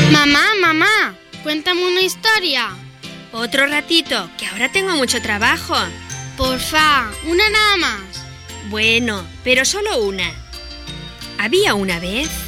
Mamá, cuéntame una historia. Otro ratito, que ahora tengo mucho trabajo. Porfa, una nada más. Bueno, pero solo una. Había una vez